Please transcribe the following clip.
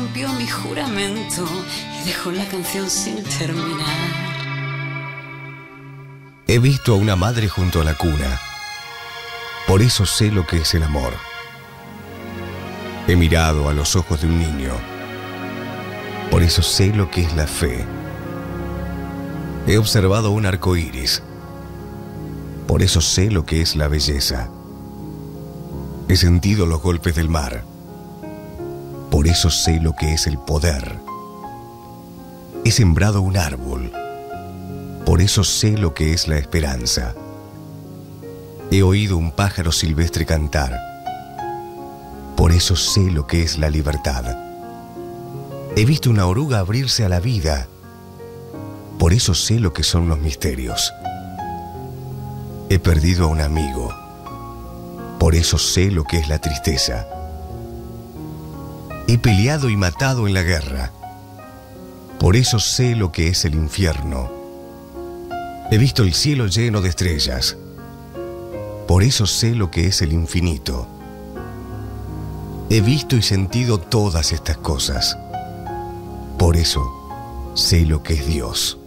rompió mi juramento y dejó la canción sin terminar. He visto a una madre junto a la cuna, por eso sé lo que es el amor. He mirado a los ojos de un niño, por eso sé lo que es la fe. He observado un arco iris, por eso sé lo que es la belleza. He sentido los golpes del mar, por eso sé lo que es el poder. He sembrado un árbol, por eso sé lo que es la esperanza. He oído un pájaro silvestre cantar, por eso sé lo que es la libertad. He visto una oruga abrirse a la vida, por eso sé lo que son los misterios. He perdido a un amigo, por eso sé lo que es la tristeza. He peleado y matado en la guerra, por eso sé lo que es el infierno. He visto el cielo lleno de estrellas, por eso sé lo que es el infinito. He visto y sentido todas estas cosas, por eso sé lo que es Dios.